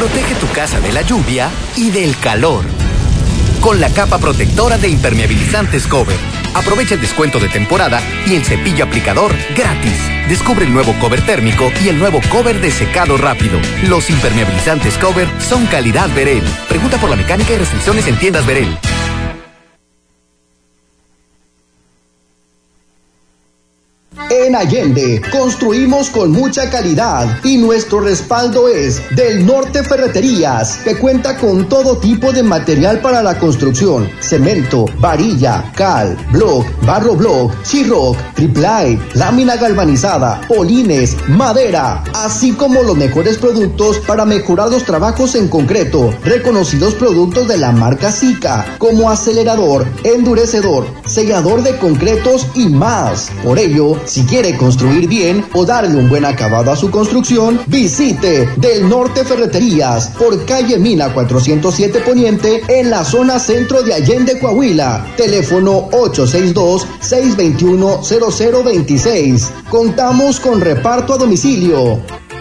Protege tu casa de la lluvia y del calor. Con la capa protectora de impermeabilizantes Cover. Aprovecha el descuento de temporada y el cepillo aplicador gratis. Descubre el nuevo cover térmico y el nuevo cover de secado rápido. Los impermeabilizantes Cover son calidad Berel. Pregunta por la mecánica y restricciones en tiendas Berel. En Allende, construimos con mucha calidad y nuestro respaldo es Del Norte Ferreterías, que cuenta con todo tipo de material para la construcción: cemento, varilla, cal, block, barro block, sheetrock, triplay, lámina galvanizada, polines, madera, así como los mejores productos para mejorar los trabajos en concreto. Reconocidos productos de la marca Sika, como acelerador, endurecedor, sellador de concretos y más. Por ello, si quiere construir bien o darle un buen acabado a su construcción, visite Del Norte Ferreterías por calle Mina 407 Poniente en la zona centro de Allende, Coahuila. Teléfono 862-621-0026. Contamos con reparto a domicilio.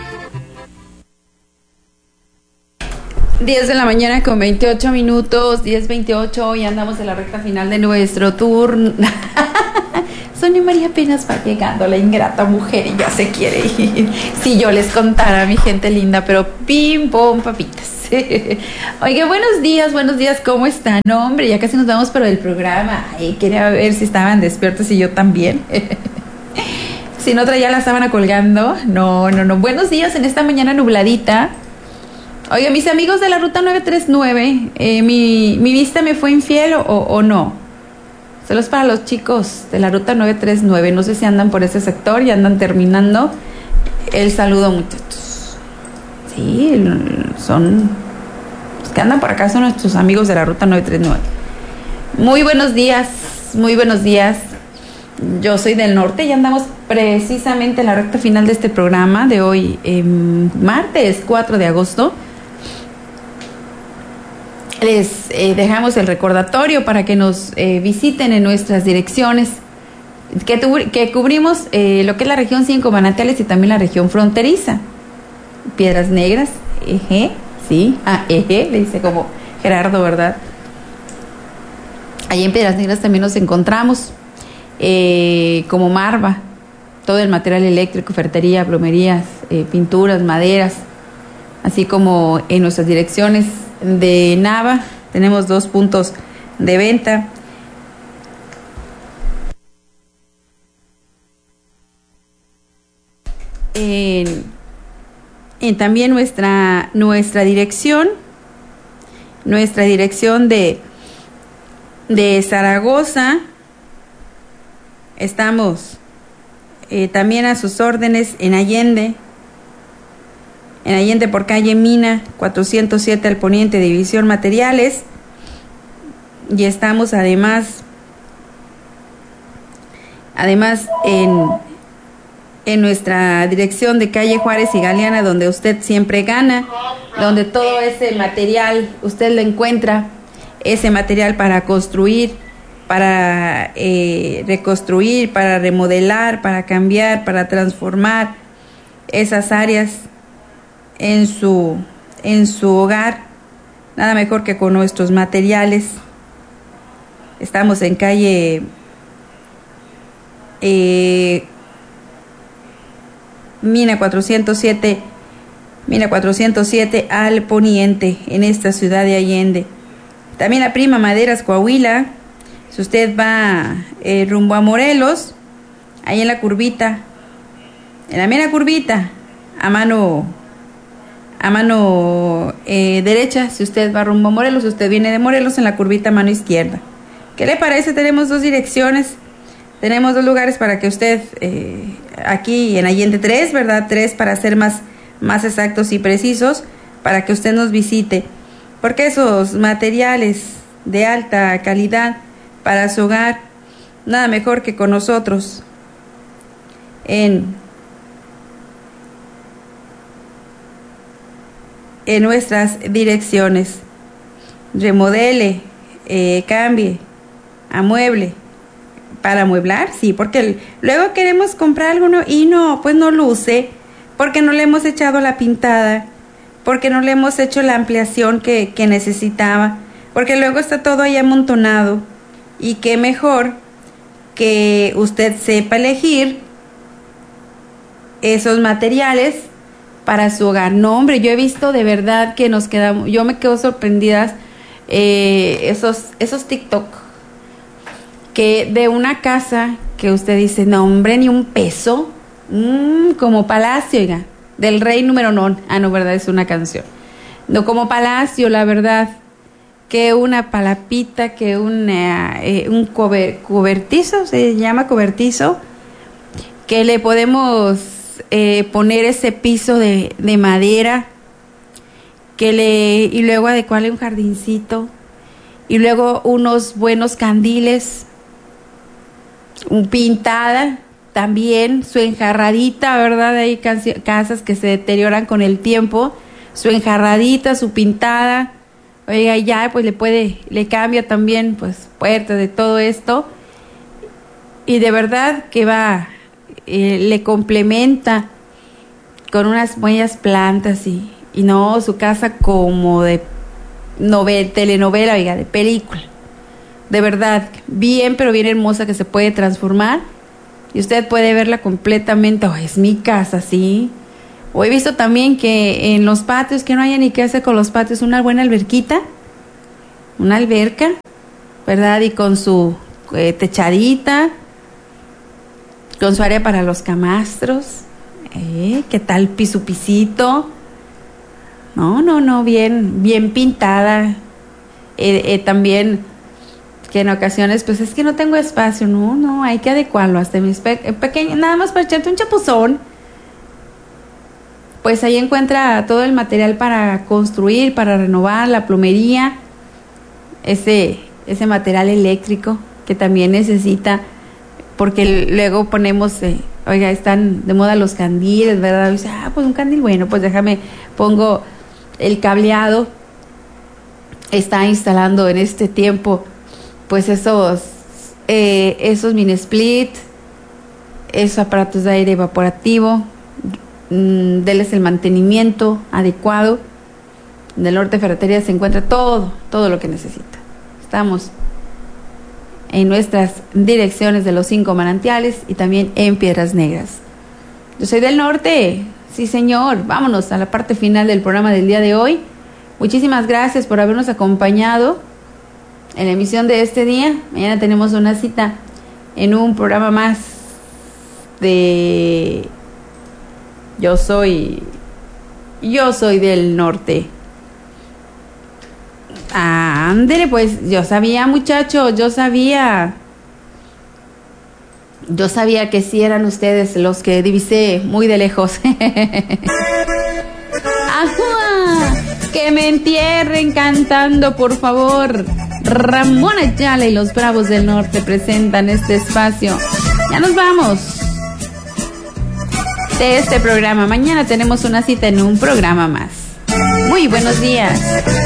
10 de la mañana con 28 minutos, 10:28, y andamos en la recta final de nuestro tour. Sonia María apenas va llegando, la ingrata mujer, y ya se quiere ir. Si yo les contara, mi gente linda, pero pim, pom, papitas. Oiga, buenos días, ¿cómo están? No, hombre, ya casi nos vamos por el programa. Ay, quería ver si estaban despiertos y yo también. Si no traía la sábana colgando. No. Buenos días en esta mañana nubladita. Oiga, mis amigos de la ruta 939, mi vista me fue infiel o no. Saludos para los chicos de la ruta 939. No sé si andan por ese sector y andan terminando. El saludo, muchachos. Sí, son los que andan por acá, son nuestros amigos de la ruta 939. Muy buenos días. Yo soy del norte y andamos precisamente en la recta final de este programa de hoy, martes 4 de agosto. Les dejamos el recordatorio para que nos visiten en nuestras direcciones que cubrimos lo que es la región 5 manantiales y también la región fronteriza. Piedras Negras, Eje, sí, Eje, le dice como Gerardo, ¿verdad? Allí en Piedras Negras también nos encontramos como Marva, todo el material eléctrico, ferretería, plomerías, pinturas, maderas, así como en nuestras direcciones de Nava tenemos 2 puntos de venta. También nuestra dirección de Zaragoza. Estamos también a sus órdenes en Allende por calle Mina 407 al poniente, División Materiales. Y estamos además en nuestra dirección de calle Juárez y Galeana, donde usted siempre gana, donde todo ese material usted lo encuentra, ese material para construir, para reconstruir, para remodelar, para cambiar, para transformar esas áreas en su hogar. Nada mejor que con nuestros materiales. Estamos en calle Mina 407 al poniente, en esta ciudad de Allende. También la Prima Maderas Coahuila. Si usted va rumbo a Morelos, ahí en la curvita, en la mera curvita, a mano derecha, si usted va rumbo a Morelos, si usted viene de Morelos, en la curvita a mano izquierda. ¿Qué le parece? Tenemos 2 direcciones, tenemos 2 lugares para que usted, aquí en Allende 3, ¿verdad? 3 para ser más exactos y precisos, para que usted nos visite, porque esos materiales de alta calidad para su hogar, nada mejor que con nosotros en nuestras direcciones. Remodele, cambie, amueble, para amueblar, sí, porque luego queremos comprar algo y no, pues no luce, porque no le hemos echado la pintada, porque no le hemos hecho la ampliación que necesitaba, porque luego está todo ahí amontonado, y qué mejor que usted sepa elegir esos materiales para su hogar. No, hombre, yo he visto de verdad que yo me quedo sorprendidas, esos TikTok, que de una casa que usted dice, no, hombre, ni un peso, como palacio, oiga, del rey número no, no, verdad, es una canción, no, como palacio, la verdad, que una palapita, que un cobertizo, se llama cobertizo, que le podemos poner ese piso de madera, y luego adecuarle un jardincito, y luego unos buenos candiles, pintada también, su enjarradita, ¿verdad? Hay casas que se deterioran con el tiempo, su enjarradita, su pintada, oiga, ya pues le cambia también pues puertas de todo esto, y de verdad que le complementa con unas buenas plantas, y no, su casa como de telenovela, oiga, de película, de verdad, bien, pero bien hermosa, que se puede transformar, y usted puede verla completamente. Es mi casa, sí. O he visto también que en los patios, que no haya ni qué hacer con los patios, una buena alberquita, una alberca, ¿verdad? Y con su techadita, con su área para los camastros, ¿qué tal pisito? No, bien pintada, también, que en ocasiones, pues es que no tengo espacio, no, hay que adecuarlo, hasta mis pequeños, nada más para echarte un chapuzón, pues ahí encuentra todo el material para construir, para renovar, la plomería, ese material eléctrico que también necesita, porque luego ponemos, oiga, están de moda los candiles, ¿verdad? Y dice, pues un candil, bueno, pues pongo el cableado, está instalando en este tiempo, pues esos mini split, esos aparatos de aire evaporativo, deles el mantenimiento adecuado. En el Norte Ferretería se encuentra todo lo que necesita. Estamos en nuestras direcciones de los 5 manantiales y también en Piedras Negras. Yo soy del norte, sí señor. Vámonos a la parte final del programa del día de hoy. Muchísimas gracias por habernos acompañado en la emisión de este día. Mañana tenemos una cita en un programa más de Yo soy del norte. Ándele, pues, yo sabía, muchachos, yo sabía que sí eran ustedes los que divisé muy de lejos. ¡Ajá! Que me entierren cantando, por favor. Ramón Ayala y los Bravos del Norte presentan este espacio. Ya nos vamos de este programa. Mañana tenemos una cita en un programa más. Muy buenos días.